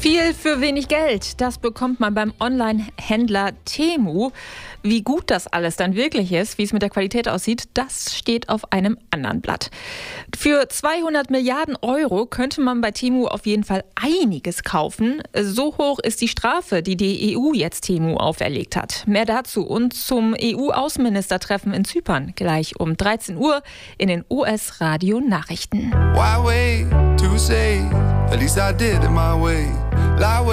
Viel für wenig Geld, das bekommt man beim Online-Händler Temu. Wie gut das alles dann wirklich ist, wie es mit der Qualität aussieht, das steht auf einem anderen Blatt. Für 200 Milliarden Euro könnte man bei Temu auf jeden Fall einiges kaufen. So hoch ist die Strafe, die die EU jetzt Temu auferlegt hat. Mehr dazu und zum EU-Außenministertreffen in Zypern gleich um 13 Uhr in den US-Radio-Nachrichten. Why wait to say, at least I did it my way.